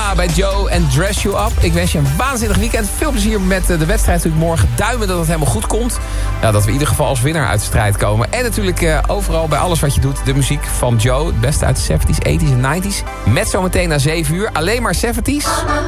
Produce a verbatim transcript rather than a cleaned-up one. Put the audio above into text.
Luna bij Joe en Dress You Up. Ik wens je een waanzinnig weekend. Veel plezier met de wedstrijd natuurlijk morgen. Duimen dat het helemaal goed komt. Nou, dat we in ieder geval als winnaar uit de strijd komen. En natuurlijk uh, overal bij alles wat je doet. De muziek van Joe. Het beste uit de zeventies, tachtiger en negentiger. Met zometeen na zeven uur. Alleen maar zeventies.